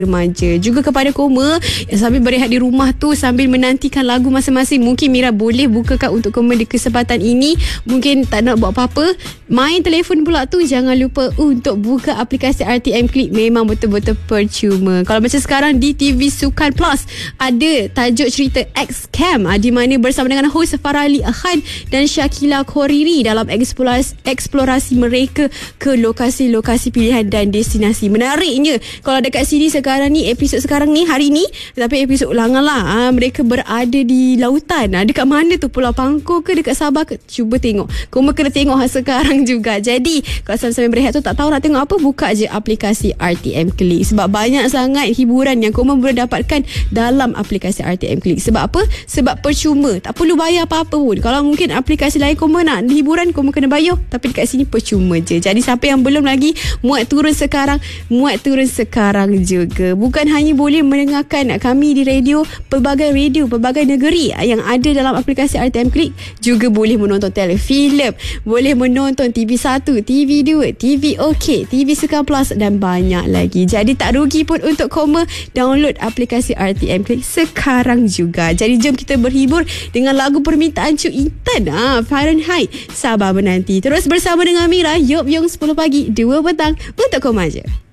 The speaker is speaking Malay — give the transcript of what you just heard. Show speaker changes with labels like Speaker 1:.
Speaker 1: remaja. Juga kepada Koma yang sambil berehat di rumah tu sambil menantikan lagu masing-masing, mungkin Mira boleh bukakan untuk Koma di kesempatan ini. Mungkin tak nak buat apa-apa, main telefon pula tu, jangan lupa untuk buka aplikasi RTM Click. Memang betul-betul percuma. Kalau macam sekarang di TV Sukan Plus ada tajuk cerita X-Camp, di mana bersama dengan hos Farali Khan dan Shakila Khoriri dalam eksplorasi mereka ke lokasi-lokasi pilihan dan destinasi. Menariknya kalau dekat sini sekarang ni, episod sekarang ni hari ni, tapi episod ulangan lah, mereka berada di lautan. Dekat mana tu, Pulau Pangkor ke, dekat Sabah ke, cuba tengok. Kau kena tengok sekarang juga. Jadi kalau sambil berehat tu tak tahu nak tengok apa, buka je aplikasi RTM Click. Sebab banyak sangat hiburan yang kau boleh dapatkan dalam aplikasi RTM Click. Sebab apa? Sebab percuma, tak perlu bayar apa-apa pun. Kalau mungkin aplikasi lain kau nak hiburan, kau kena bayar, tapi dekat sini percuma je. Jadi siapa yang belum lagi, muat turun sekarang juga. Bukan hanya boleh mendengarkan kami di radio, pelbagai negeri yang ada dalam aplikasi RTM Click, juga boleh menonton telefilm, boleh menonton TV1, TV2, TV OK, TV Sukan Plus dan banyak lagi. Jadi tak rugi pun untuk Koma download aplikasi RTM Click sekarang juga. Jadi jom kita berhibur dengan lagu permintaan Cuk Intan, Fahrenheit, sabar menanti. Terus bersama dengan Mira, Yop Yong 10 pagi 2 petang untuk Koma je.